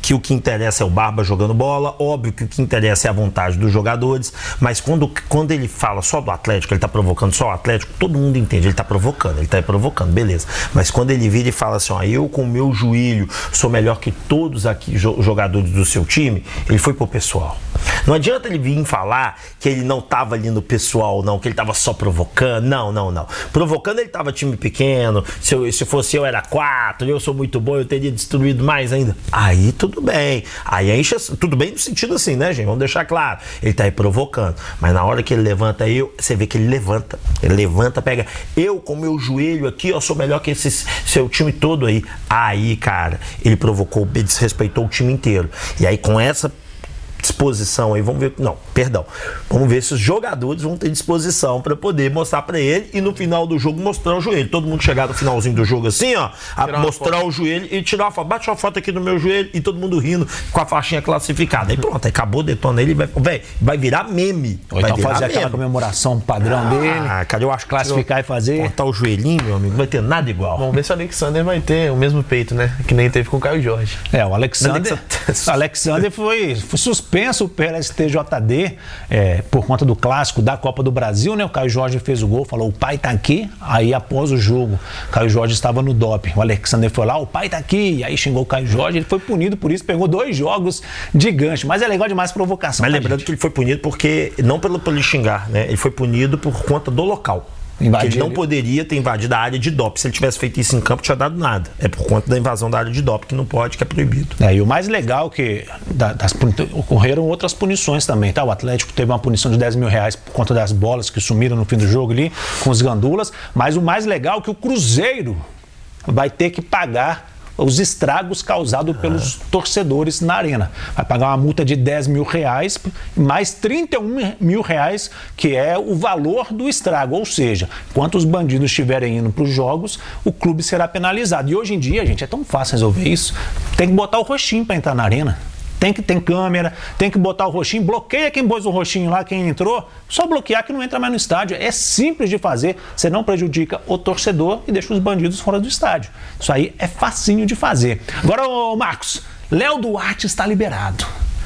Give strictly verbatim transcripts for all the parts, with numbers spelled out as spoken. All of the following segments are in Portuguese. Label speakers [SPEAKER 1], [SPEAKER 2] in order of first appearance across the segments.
[SPEAKER 1] que o que interessa é o Barba jogando bola, óbvio que o que interessa é a vontade dos jogadores, mas quando, quando ele fala só do Atlético, ele tá provocando só o Atlético, todo mundo entende, ele tá provocando, ele tá provocando, beleza. Mas quando ele vira e fala assim, ó, eu com o meu joelho sou melhor que todos aqui jogadores do seu time, ele foi pro pessoal. Não adianta ele vir falar que ele não tava ali no pessoal, não, que ele tava só provocando, não, não, não. Provocando ele tava time pequeno, se, eu, se fosse eu era quatro, eu sou muito bom, eu teria destruído mais ainda. Aí tudo bem, aí enche, tudo bem no sentido assim, né, gente? Vamos deixar claro, ele tá aí provocando, mas na hora que ele levanta aí, você vê que ele levanta, ele levanta, pega, eu com meu joelho aqui, eu sou melhor que esse seu time todo aí. Aí, cara, ele provocou, ele desrespeitou o time inteiro. E aí com essa disposição aí, vamos ver, não, perdão, vamos ver se os jogadores vão ter disposição para poder mostrar para ele e no final do jogo mostrar o joelho, todo mundo chegar no finalzinho do jogo assim, ó, a mostrar o joelho e tirar uma foto, bate uma foto aqui no meu joelho e todo mundo rindo com a faixinha classificada, aí pronto, aí acabou, detona ele, vai, véio, vai virar meme.
[SPEAKER 2] Ou então fazer meme. Aquela comemoração padrão ah, dele,
[SPEAKER 1] cara, eu acho que
[SPEAKER 2] classificar eu, e fazer,
[SPEAKER 1] botar o joelhinho, meu amigo, não vai ter nada igual.
[SPEAKER 3] Vamos ver se o Alexander vai ter o mesmo peito, né, que nem teve com o Caio Jorge.
[SPEAKER 2] É, o Alexander, o Alexander foi, foi suspenso pelo S T J D é, por conta do clássico da Copa do Brasil, né? O Caio Jorge fez o gol, falou, o pai tá aqui. Aí após o jogo, o Caio Jorge estava no doping. O Alexander foi lá, o pai tá aqui. Aí xingou o Caio Jorge, ele foi punido por isso, pegou dois jogos de gancho. Mas é legal demais provocação.
[SPEAKER 1] Mas lembrando gente. que ele foi punido porque, não pelo, pelo xingar, né? Ele foi punido por conta do local. Invadir, ele não poderia ter invadido a área de doping. Se ele tivesse feito isso em campo, não tinha dado nada. É por conta da invasão da área de doping que não pode, que é proibido.
[SPEAKER 2] É, e o mais legal que da, das, ocorreram outras punições também, tá? O Atlético teve uma punição de dez mil reais por conta das bolas que sumiram no fim do jogo ali, com os gandulas. Mas o mais legal é que o Cruzeiro vai ter que pagar os estragos causados pelos ah. torcedores na arena. Vai pagar uma multa de dez mil reais, mais trinta e um mil reais, que é o valor do estrago. Ou seja, enquanto os bandidos estiverem indo para os jogos, o clube será penalizado. E hoje em dia, gente, é tão fácil resolver isso. Tem que botar o roxinho para entrar na arena. Tem que ter câmera, tem que botar o roxinho, bloqueia quem pôs o roxinho lá, quem entrou, só bloquear que não entra mais no estádio. É simples de fazer, você não prejudica o torcedor e deixa os bandidos fora do estádio. Isso aí é facinho de fazer. Agora, ô Marcos, Léo Duarte está liberado.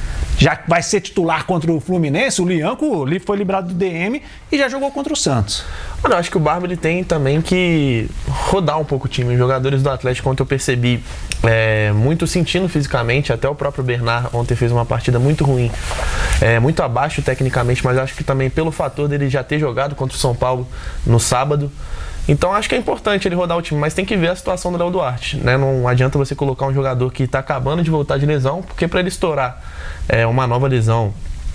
[SPEAKER 2] Já vai ser titular contra o Fluminense, o Lianco foi liberado do D M e já jogou contra o Santos.
[SPEAKER 3] Mano, eu acho que o Barba ele tem também que rodar um pouco o time. Os jogadores do Atlético, ontem eu percebi é, muito sentindo fisicamente, até o próprio Bernard ontem fez uma partida muito ruim, é, muito abaixo tecnicamente, mas acho que também pelo fator dele já ter jogado contra o São Paulo no sábado. Então acho que é importante ele rodar o time, mas tem que ver a situação do Léo Duarte, né? Não adianta você colocar um jogador que está acabando de voltar de lesão, porque para ele estourar é, uma nova lesão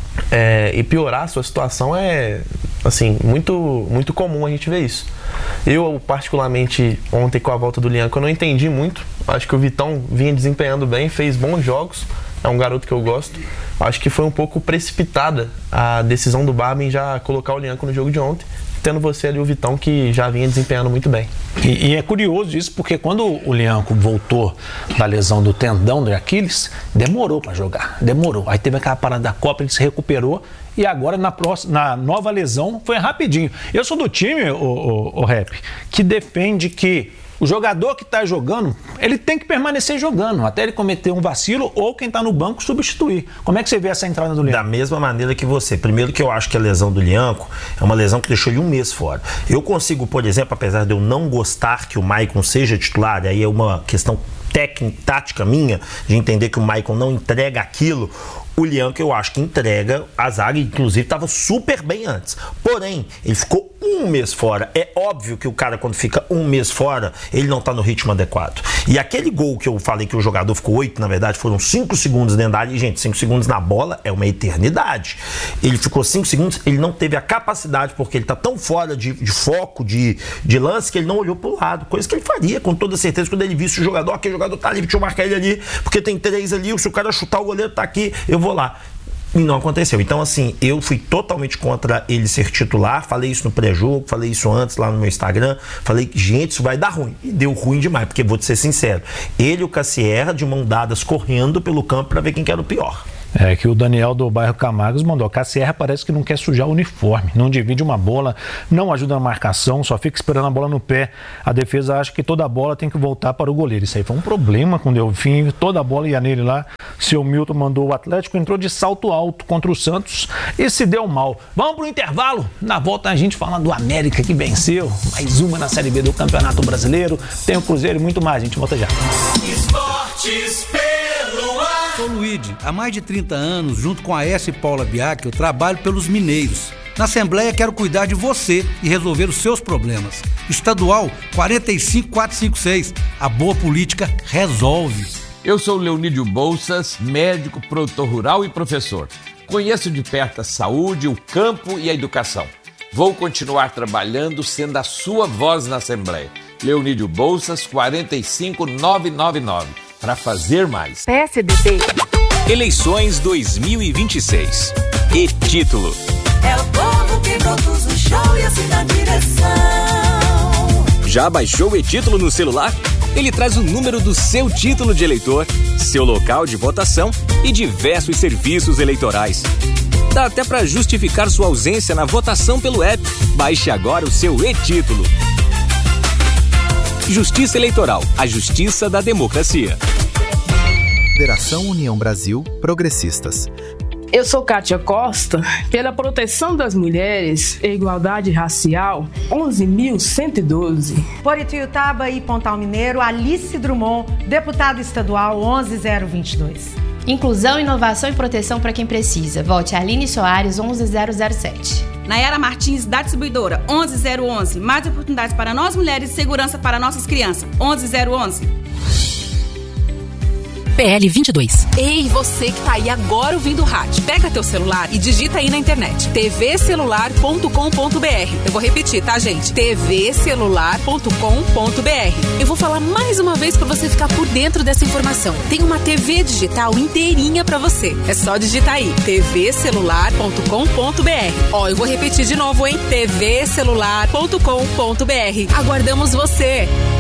[SPEAKER 3] é, e piorar a sua situação é assim, muito, muito comum a gente ver isso. Eu, particularmente, ontem com a volta do Lianco, eu não entendi muito. Acho que o Vitão vinha desempenhando bem, fez bons jogos, é um garoto que eu gosto. Acho que foi um pouco precipitada a decisão do Barba em já colocar o Lianco no jogo de ontem, tendo você ali o Vitão que já vinha desempenhando muito bem.
[SPEAKER 2] E, e é curioso isso, porque quando o Lianco voltou da lesão do tendão de Aquiles, demorou para jogar, demorou. Aí teve aquela parada da Copa, ele se recuperou e agora na, próxima, na nova lesão foi rapidinho. Eu sou do time, o, o, o Rap, que defende que o jogador que está jogando, ele tem que permanecer jogando, até ele cometer um vacilo ou quem está no banco substituir. Como é que você vê essa entrada do Lianco?
[SPEAKER 1] Da mesma maneira que você. Primeiro que eu acho que a lesão do Lianco é uma lesão que deixou ele um mês fora. Eu consigo, por exemplo, apesar de eu não gostar que o Maicon seja titular, aí é uma questão técnica, tática minha, de entender que o Maicon não entrega aquilo, o Lianco eu acho que entrega a zaga, inclusive estava super bem antes. Porém, ele ficou um mês fora. É óbvio que o cara, quando fica um mês fora, ele não está no ritmo adequado. E aquele gol que eu falei que o jogador ficou oito, na verdade, foram cinco segundos dentro da área. E, gente, cinco segundos na bola é uma eternidade. Ele ficou cinco segundos, ele não teve a capacidade, porque ele está tão fora de, de foco, de, de lance, que ele não olhou para o lado. Coisa que ele faria, com toda certeza, quando ele visse o jogador, aquele jogador tá ali, deixa eu marcar ele ali, porque tem três ali, se o cara chutar o goleiro tá aqui, eu vou lá. E não aconteceu. Então, assim, eu fui totalmente contra ele ser titular. Falei isso no pré-jogo, falei isso antes lá no meu Instagram. Falei que, gente, isso vai dar ruim. E deu ruim demais, porque vou te ser sincero. Ele e o Cassierra de mão dadas correndo pelo campo para ver quem que era o pior.
[SPEAKER 2] É que o Daniel do bairro Camargos mandou. Cassierra parece que não quer sujar o uniforme, não divide uma bola, não ajuda na marcação, só fica esperando a bola no pé. A defesa acha que toda a bola tem que voltar para o goleiro. Isso aí foi um problema com o Delfim, toda a bola ia nele lá. seu Milton mandou, o Atlético entrou de salto alto contra o Santos e se deu mal. Vamos pro intervalo? Na volta a gente fala do América que venceu, mais uma na Série B do Campeonato Brasileiro, tem o Cruzeiro e muito mais, a gente volta já.
[SPEAKER 4] Esportes pelo ar.
[SPEAKER 5] Sou Luigi, há mais de trinta anos, junto com a S. Paula Biac, eu trabalho pelos mineiros. Na Assembleia quero cuidar de você e resolver os seus problemas. Estadual quatro cinco quatro cinco seis, a boa política resolve.
[SPEAKER 6] Eu sou Leonídio Bolsas, médico, produtor rural e professor. Conheço de perto a saúde, o campo e a educação. Vou continuar trabalhando sendo a sua voz na Assembleia. Leonídio Bolsas, quatro cinco nove nove nove. Para fazer mais.
[SPEAKER 7] P S D B.
[SPEAKER 8] Eleições dois mil e vinte e seis. E título.
[SPEAKER 9] É o povo que produz o show e assim dá direção.
[SPEAKER 8] Já baixou o e-título no celular? Ele traz o número do seu título de eleitor, seu local de votação e diversos serviços eleitorais. Dá até para justificar sua ausência na votação pelo app. Baixe agora o seu e-título. Justiça Eleitoral, a justiça da democracia.
[SPEAKER 10] Federação União Brasil Progressistas.
[SPEAKER 11] Eu sou Kátia Costa, pela proteção das mulheres e igualdade racial, onze mil cento e doze.
[SPEAKER 12] Por Ituiutaba e Pontal Mineiro, Alice Drummond, deputada estadual onze zero vinte e dois.
[SPEAKER 13] Inclusão, inovação e proteção para quem precisa. Vote Aline Soares, onze zero zero sete.
[SPEAKER 14] Nayara Martins, da distribuidora, onze zero onze. Mais oportunidades para nós mulheres e segurança para nossas crianças, onze zero onze.
[SPEAKER 15] P L vinte e dois.
[SPEAKER 16] Ei, você que tá aí agora ouvindo o rádio, pega teu celular e digita aí na internet t v celular ponto com ponto b r. Eu vou repetir, tá, gente? t v celular ponto com ponto b r. Eu vou falar mais uma vez pra você ficar por dentro dessa informação. Tem uma T V digital inteirinha pra você. É só digitar aí, t v celular ponto com ponto b r. Ó, eu vou repetir de novo, hein? t v celular ponto com ponto b r. Aguardamos você!